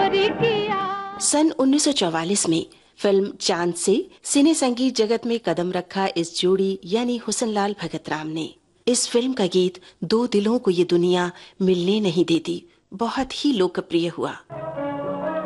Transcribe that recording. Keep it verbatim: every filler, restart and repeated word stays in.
चोरी किया। सन उन्नीस सौ चौवालीस में फिल्म चांद से सिने संगीत जगत में कदम रखा इस जोड़ी यानी हुसनलाल भगतराम ने। इस फिल्म का गीत दो दिलों को ये दुनिया मिलने नहीं देती बहुत ही लोकप्रिय हुआ।